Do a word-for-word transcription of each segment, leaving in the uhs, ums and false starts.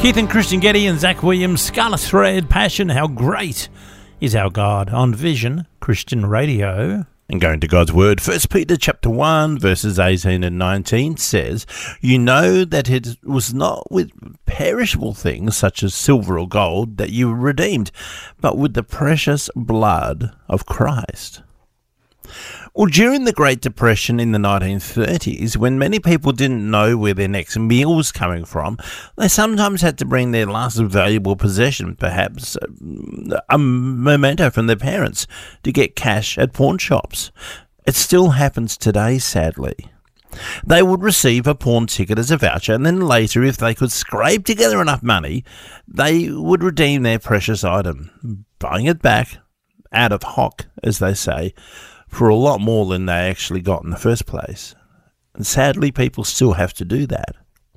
Keith and Christian Getty and Zach Williams, Scarlet Thread, Passion, How Great is Our God on Vision Christian Radio. And going to God's Word, First Peter chapter one, verses eighteen and nineteen says, "You know that it was not with perishable things such as silver or gold that you were redeemed, but with the precious blood of Christ." Well, during the Great Depression in the nineteen thirties, when many people didn't know where their next meal was coming from, they sometimes had to bring their last valuable possession, perhaps a memento from their parents, to get cash at pawn shops. It still happens today, sadly. They would receive a pawn ticket as a voucher, and then later, if they could scrape together enough money, they would redeem their precious item, buying it back out of hock, as they say, for a lot more than they actually got in the first place. And sadly, people still have to do that.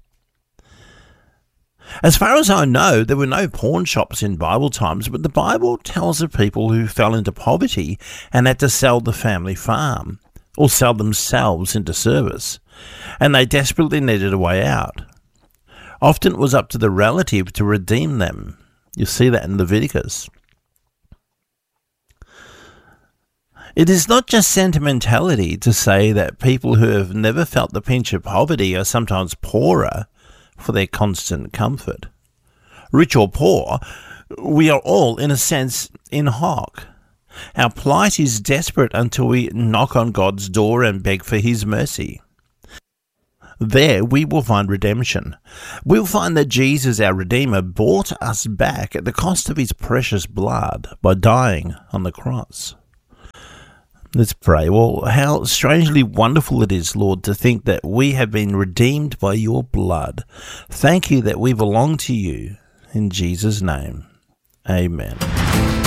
As far as I know, there were no pawn shops in Bible times, but the Bible tells of people who fell into poverty and had to sell the family farm, or sell themselves into service, and they desperately needed a way out. Often it was up to the relative to redeem them. You see that in Leviticus. It is not just sentimentality to say that people who have never felt the pinch of poverty are sometimes poorer for their constant comfort. Rich or poor, we are all, in a sense, in hock. Our plight is desperate until we knock on God's door and beg for His mercy. There we will find redemption. We'll find that Jesus, our Redeemer, bought us back at the cost of His precious blood by dying on the cross. Let's pray. Well, how strangely wonderful it is, Lord, to think that we have been redeemed by your blood. Thank you that we belong to you. In Jesus' name, amen.